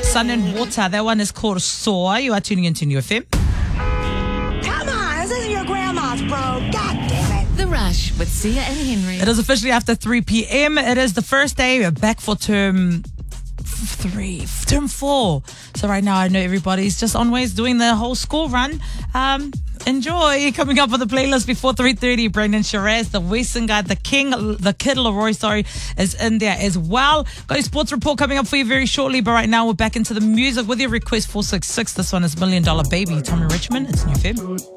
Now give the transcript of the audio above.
Sun and Water. That one is called Soar. You are tuning into New FM. Come on, this isn't your grandma's, bro. God damn it. The Rush with Sia and Henry. It is officially after 3 p.m. It is the first day. We're back for term 4. So right now I know everybody's just on ways doing the whole school run. Enjoy. Coming up on the playlist before 3:30, Brendan Shiraz, the Western guy, the Kid Leroy, is in there as well. Got a sports report coming up for you very shortly, but right now we're back into the music with your request 466. This one is $1 Million Baby, Tommy Richmond. It's New Feb.